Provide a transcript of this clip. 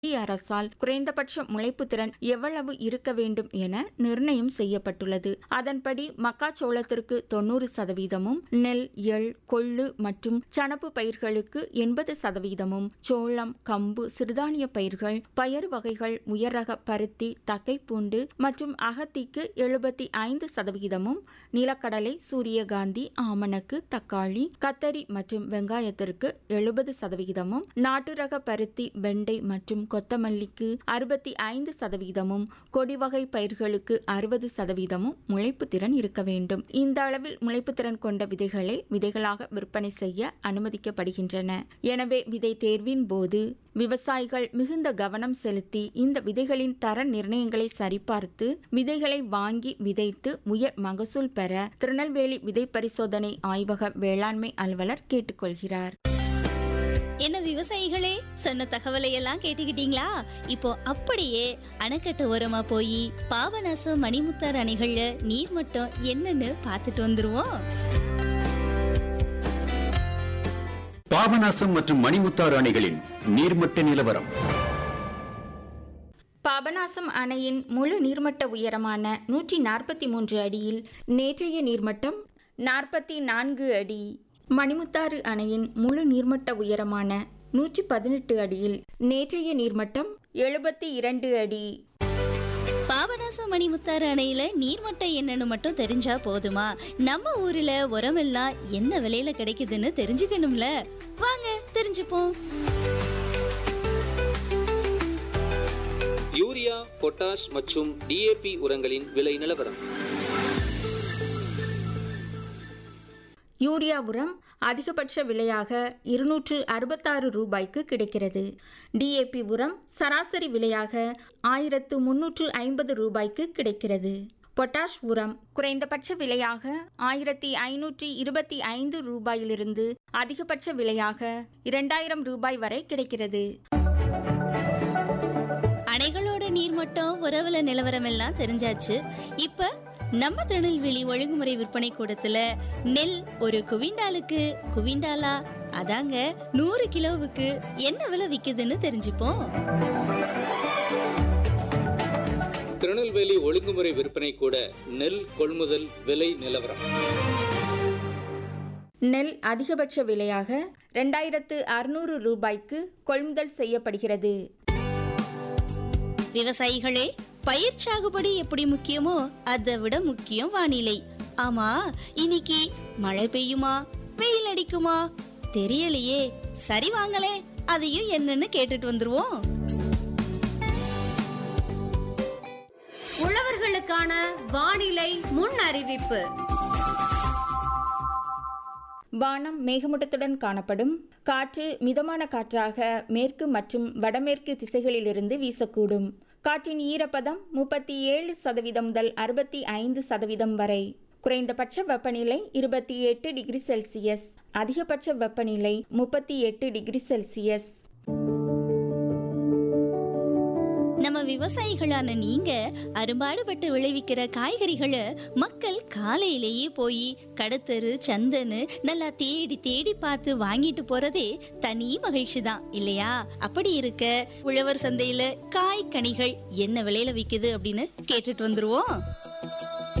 மத்திய அரசால் குறைந்தபட்ச முளைப்பு திறன் எவ்வளவு இருக்க வேண்டும் என நிர்ணயம் செய்யப்பட்டுள்ளது. அதன்படி மக்காச்சோளத்திற்கு 90%, நெல், எள், கொள்ளு மற்றும் சணப்பு பயிர்களுக்கு 80%, சோளம், கம்பு, சிறுதானிய பயிர்கள், பயறு வகைகள், உயர் ரக பருத்தி, தக்கைப்பூண்டு மற்றும் அகத்திக்கு 75%, நிலக்கடலை, சூரியகாந்தி, ஆமணக்கு, தக்காளி, கத்தரி மற்றும் வெங்காயத்திற்கு 70%, நாட்டு ரக பருத்தி, வெண்டை மற்றும் கொத்தமல்லிக்கு 65%, கொடி வகை பயிர்களுக்கு 60% முளைப்பு திறன் இருக்க வேண்டும். இந்த அளவில் முளைப்பு திறன் கொண்ட விதைகளை விதைகளாக விற்பனை செய்ய அனுமதிக்கப்படுகின்றன. எனவே விதை தேர்வின் போது விவசாயிகள் மிகுந்த கவனம் செலுத்தி இந்த விதைகளின் தர நிர்ணயங்களை சரிபார்த்து விதைகளை வாங்கி விதைத்து உயர் மகசூல் பெற திருநெல்வேலி விதை பரிசோதனை ஆய்வக வேளாண்மை அலுவலர் கேட்டுக்கொள்கிறார். என்ன விவசாயிகளே, சொன்ன தகவலை எல்லாம் கேட்டுக்கிட்டீங்களா? இப்போ அப்படியே அணைக்கட்டு ஓரமா போய் பாபநாசம், மணிமுத்தாறு அணைகள்ல நீர்மட்டம் என்னன்னு பார்த்துட்டு வந்துருவோம். பாபநாசம் மற்றும் மணிமுத்தாறு அணைகளின் நீர்மட்ட நிலவரம். பாபநாசம் அணையின் முழு நீர்மட்ட உயரமான 143 அடியில் நேற்றைய நீர்மட்டம் 44 அடி. மணிமுத்தாறு அணையின் முழு நீர்மட்ட உயரமான 118 அடியில் நேற்றைய நீர்மட்டம் 72 அடி. பாபநாசம் மணிமுத்தாறு அணையில நீர்மட்டம் என்னன்னு மட்டும் தெரிஞ்சா போதுமா? நம்ம ஊர்ல உரமெல்லாம் என்ன விலையில கிடைக்குதுன்னு தெரிஞ்சுக்கணும்ல. வாங்க தெரிஞ்சுப்போம். யூரியா, பொட்டாஷ் மற்றும் டிஏபி உரங்களின் விலை நிலவரம். யூரியா உரம் அதிகபட்ச விலையாக 266 ரூபாய்க்கு கிடைக்கிறது. டிஏபி உரம் சராசரி விலையாக 1350 ரூபாய்க்கு கிடைக்கிறது. பொட்டாஷ் உரம் குறைந்தபட்ச விலையாக 1525 ரூபாயிலிருந்து அதிகபட்ச விலையாக 2000 ரூபாய் வரை கிடைக்கிறது. அணைகளோட நீர்மட்டம், உறவுல நிலவரம் எல்லாம் தெரிஞ்சாச்சு. இப்ப நம்ம திருநெல்வேலி ஒழுங்குமுறை விற்பனை கூடத்துல நெல் ஒரு குவிண்டாலா அதாங்க 100 கிலோவுக்கு என்ன விலை விக்குதுன்னு தெரிஞ்சுப்போம். திருநெல்வேலி ஒழுங்குமுறை விற்பனை கூட நெல் கொள்முதல் விலை நிலவரம். நெல் அதிகபட்ச விலையாக 2600 ரூபாய்க்கு கொள்முதல் செய்யப்படுகிறது. விவசாயிகளே, பயிர் சாகுபடி எப்படி முக்கியமோ அதை விட முக்கியம் வானிலை. ஆமா, இன்னைக்கு மழை பெய்யுமா, வெயில் அடிக்குமா தெரியலையே. சரி வாங்களே, அதையும் என்னன்னு கேட்டுட்டு வந்துருவோம். உழவர்களுக்கான வானிலை முன் அறிவிப்பு. வானம் மேகமூட்டத்துடன் காணப்படும். காற்று மிதமான காற்றாக மேற்கு மற்றும் வடமேற்கு திசைகளிலிருந்து வீசக்கூடும். காற்றின் ஈரப்பதம் 37% முதல் 65% வரை. குறைந்தபட்ச வெப்பநிலை 28 டிகிரி செல்சியஸ், அதிகபட்ச வெப்பநிலை 38 டிகிரி செல்சியஸ். நம்ம விவசாயிகளான நீங்க அரும்பாடுபட்டு விளைவிக்கிற காய்கறிகளை மக்கள் காலையிலேயே போய் கடத்தரு, சந்தன்னு நல்லா தேடி தேடி பார்த்து வாங்கிட்டு போறதே தனி மகிழ்ச்சி தான் இல்லையா? அப்படி இருக்க உழவர் சந்தையில காய் கனிகள் என்ன விலையில விக்குது அப்படின்னு கேட்டுட்டு வந்துருவோம்.